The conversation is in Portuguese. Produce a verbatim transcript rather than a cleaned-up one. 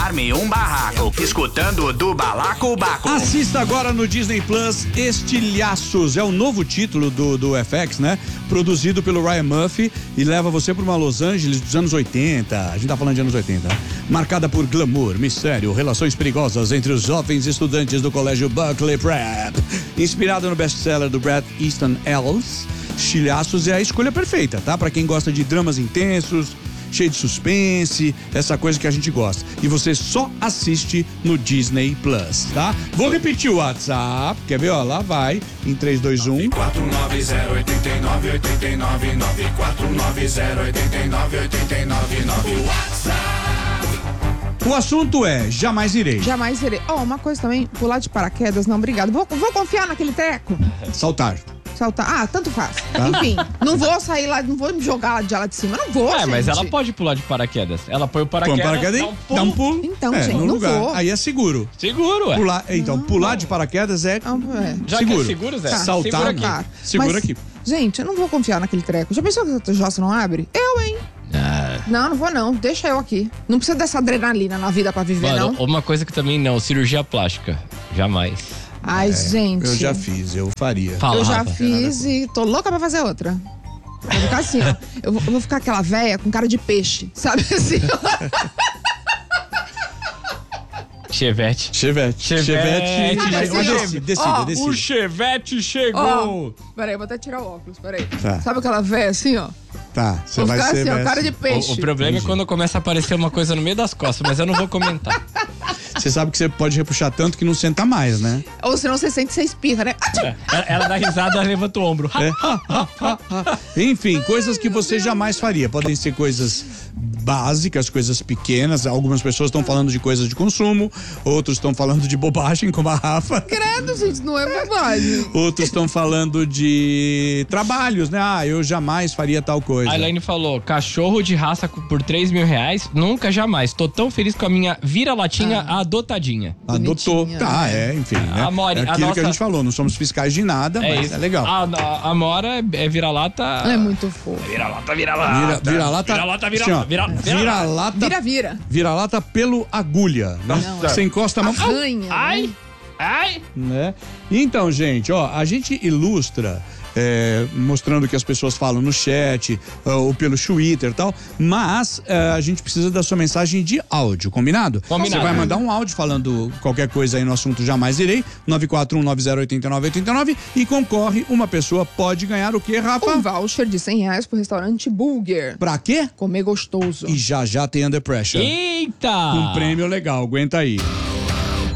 arme um barraco, escutando do Balacobaco. Assista agora no Disney Plus Estilhaços, é o novo título do, do F X, né? Produzido pelo Ryan Murphy e leva você para uma Los Angeles dos anos oitenta, a gente tá falando de anos oitenta, marcada por glamour, mistério, relações perigosas entre os jovens estudantes do colégio Buckley Prep. Inspirado no best-seller do Bret Easton Ellis, Estilhaços é a escolha perfeita, tá? Para quem gosta de dramas intensos, cheio de suspense, essa coisa que a gente gosta. E você só assiste no Disney Plus, tá? Vou repetir o WhatsApp, quer ver? Ó, lá vai, em três, dois, um. nove quatro nove zero oito nove oito nove nove quatro nove zero oito nove oito nove nove. WhatsApp. O assunto é Jamais Irei. Jamais irei. Ó, oh, uma coisa também, pular de paraquedas, não, obrigado. Vou, vou confiar naquele treco. Saltar. Saltar. Ah, tanto faz. Tá. Enfim, não vou sair lá, não vou me jogar lá de lá de cima, não vou, É, gente. mas ela pode pular de paraquedas. Ela põe o paraquedas, Põe um paraquedas dá e um pulo. dá um pulo. Então, é, gente, no não lugar. vou. Aí é seguro. Seguro, ué. Pular, então, pular de paraquedas é Ah, é. Já seguro. que é seguro, Zé. Tá. Saltar, Segura aqui. Tá. segura Mas, aqui. Gente, eu não vou confiar naquele treco. Já pensou que a jossa não abre? Eu, hein? Ah. Não, não vou não. Deixa eu aqui. Não precisa dessa adrenalina na vida pra viver, Mano, não. uma coisa que também não, cirurgia plástica. Jamais. Ai, gente. Eu já fiz, eu faria. Fala, Eu já Rafa. fiz e tô louca pra fazer outra. Eu vou ficar assim, ó. Eu vou, eu vou ficar aquela véia com cara de peixe, sabe assim? Chevette. Chevette. Chevette. Mas, mas decida, decida, Ó, decida. O Chevette chegou. Ó, peraí, vou até tirar o óculos, peraí. Tá. Sabe aquela véia assim, ó? Tá, você Vou vai ficar ser... assim, ó, vai cara ser- de peixe. O, o problema Entendi. é quando começa a aparecer uma coisa no meio das costas, mas eu não vou comentar. Você sabe que você pode repuxar tanto que não senta mais, né? Ou senão você sente que você espirra, né? Ah, É, ela, ela dá risada, ela levanta o ombro. É. Enfim, coisas que você jamais faria. Podem ser coisas básicas, coisas pequenas. Algumas pessoas estão falando de coisas de consumo, outros estão falando de bobagem, como a Rafa. credo, gente, não é bobagem. Outros estão falando de trabalhos, né? Ah, eu jamais faria tal coisa. A Elaine falou, cachorro de raça por três mil reais, nunca jamais. Tô tão feliz com a minha vira-latinha adotadinha. Adotou. Bonitinha, Tá, né? é, enfim, né? A Mori- é a aquilo nossa- que a gente falou, não somos fiscais de nada, É mas isso. é legal. A, a, a Mora é, é vira-lata... Ela é muito fofo. Vira-lata, Vira, vira-lata. vira-lata. Vira-lata, assim, ó, vira- vira- vira-lata. Vira, vira. Vira-lata pelo agulha. Né? Não, Você encosta a mão. Arranha. Ai, né? ai. Né? Então, gente, ó, a gente ilustra. É, mostrando o que as pessoas falam no chat uh, ou pelo Twitter e tal, mas uh, a gente precisa da sua mensagem de áudio, combinado? Combinado. Você vai mandar um áudio falando qualquer coisa aí no assunto Jamais Irei, nove quatro um nove zero oito nove oito nove, e concorre, uma pessoa pode ganhar o quê, Rafa? Um voucher de cem reais pro restaurante Burger. Pra quê? Comer gostoso. E já já tem Under Pressure. Eita! Um prêmio legal, aguenta aí.